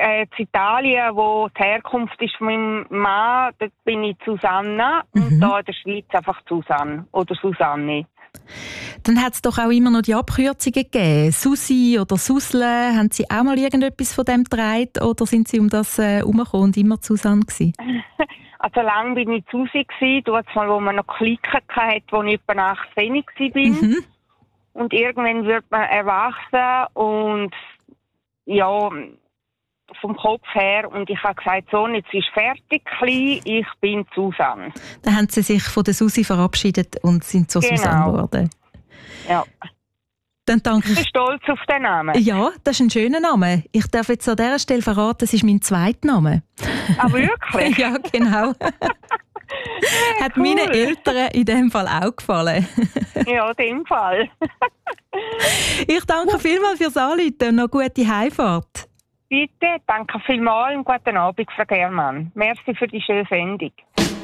in Italien, wo die Herkunft ist von meinem Mann, dort bin ich Susanna und da in der Schweiz einfach Susanne oder Susanne. Dann hat es doch auch immer noch die Abkürzungen gegeben. Susi oder Susle, haben Sie auch mal irgendetwas von dem getragen oder sind Sie um das herumgekommen und immer Susanne gewesen? Also lange bin ich Susi gewesen, dort mal, wo man noch Klicken hatte, wo ich etwa 18 war. Und irgendwann wird man erwachsen und ja, vom Kopf her. Und ich habe gesagt, so, jetzt ist fertig, klein, ich bin Susanne. Dann haben Sie sich von der Susi verabschiedet und sind zur Susanne geworden. Ja. Dann danke ich bin stolz auf den Namen. Ja, das ist ein schöner Name. Ich darf jetzt an dieser Stelle verraten, das ist mein zweiter Name. Ah, wirklich? Ja, genau. Hat cool. Meinen Eltern in dem Fall auch gefallen. Ja, in dem Fall. Ich danke vielmals fürs Anrufen und noch gute Heimfahrt. Bitte, danke vielmals und guten Abend, Frau Germann. Merci für die schöne Sendung.